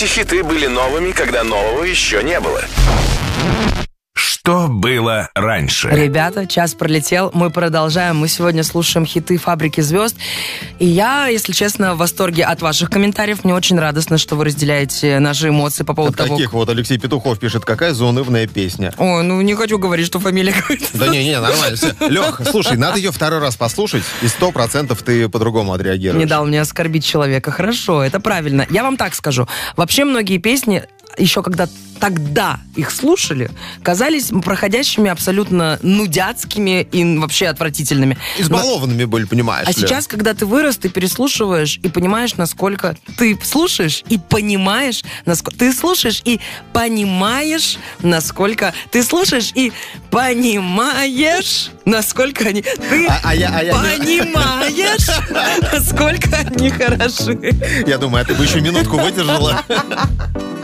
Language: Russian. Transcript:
Эти хиты были новыми, когда нового еще не было. Что было раньше? Ребята, час пролетел, мы продолжаем. Мы сегодня слушаем хиты «Фабрики звезд». И я, если честно, в восторге от ваших комментариев. Мне очень радостно, что вы разделяете наши эмоции по поводу того... Таких вот Алексей Петухов пишет, какая заунывная песня. Ой, ну не хочу говорить, что фамилия какая-то. Да не, нормально все. Лех, слушай, надо ее второй раз послушать, и 100% ты по-другому отреагируешь. Не дал мне оскорбить человека. Хорошо, это правильно. Я вам так скажу. Вообще многие песни, еще когда тогда их слушали, казались проходящими абсолютно нудяцкими и вообще отвратительными. Избалованными были, понимаешь ли. Сейчас, когда ты вырос, ты переслушиваешь и понимаешь, насколько ты слушаешь и понимаешь, насколько ты слушаешь и понимаешь, насколько ты слушаешь и понимаешь, насколько они... Ты понимаешь, насколько они хороши. Я думаю, а ты бы еще минутку выдержала.